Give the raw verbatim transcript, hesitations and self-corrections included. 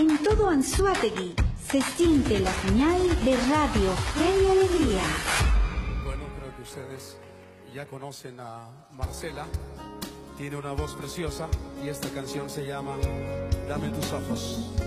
En todo Anzoátegui se siente la señal de Radio Fe y Alegría. Bueno, creo que ustedes ya conocen a Marcela. Tiene una voz preciosa y esta canción se llama Dame tus ojos.